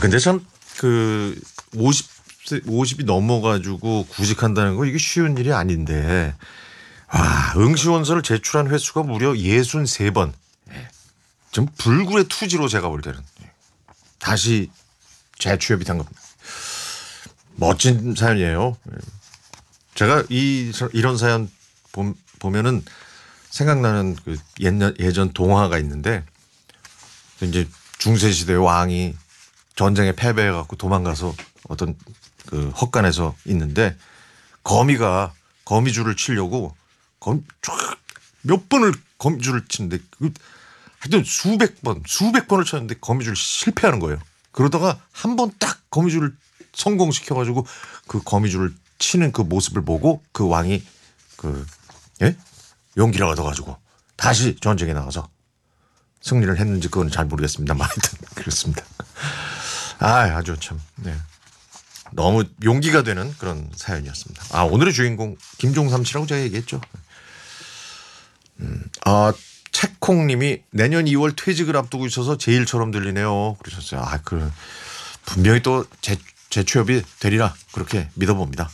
근데 참 그 50이 넘어가지고 구직한다는 거 이게 쉬운 일이 아닌데 와, 응시원서를 제출한 횟수가 무려 63번. 좀 불굴의 투지로 제가 볼 때는 다시 재취업이 된 겁니다. 멋진 사연이에요. 제가 이런 사연 보면은 생각나는 그 예전 동화가 있는데 이제 중세시대 왕이 전쟁에 패배해갖고 도망가서 어떤 그 헛간에서 있는데 거미가 거미줄을 치려고 몇 번을 거미줄을 치는데 하여튼 수백 번을 쳤는데 거미줄 실패하는 거예요. 그러다가 한 번 딱 거미줄을 성공시켜가지고 그 거미줄을 치는 그 모습을 보고 그 왕이 용기를 얻어가지고 다시 전쟁에 나가서 승리를 했는지 그건 잘 모르겠습니다만 하여튼 그렇습니다. 아주 참 너무 용기가 되는 그런 사연이었습니다. 오늘의 주인공 김종삼 씨라고 제가 얘기했죠. 책콩님이 내년 2월 퇴직을 앞두고 있어서 제일처럼 들리네요. 그러셨어요. 분명히 또 재취업이 되리라 그렇게 믿어봅니다.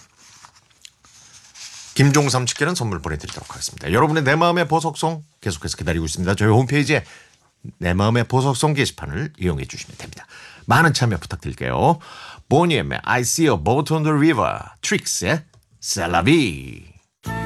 김종삼 씨께는 선물 보내드리도록 하겠습니다. 여러분의 내 마음의 보석송 계속해서 기다리고 있습니다. 저희 홈페이지에 내 마음의 보석송 게시판을 이용해 주시면 됩니다. 많은 참여 부탁드릴게요. 보니엠의 I see a boat on the river, 트릭스의 C'est la vie.